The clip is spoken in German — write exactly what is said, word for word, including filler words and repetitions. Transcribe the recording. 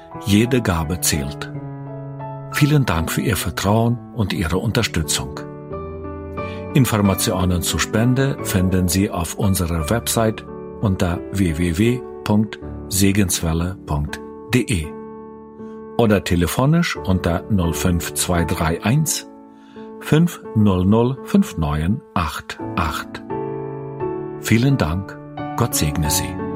Jede Gabe zählt. Vielen Dank für Ihr Vertrauen und Ihre Unterstützung. Informationen zur Spende finden Sie auf unserer Website unter w w w punkt segenswelle punkt d e oder telefonisch unter null fünf zwei drei eins fünf null null fünf neun acht acht. Vielen Dank, Gott segne Sie.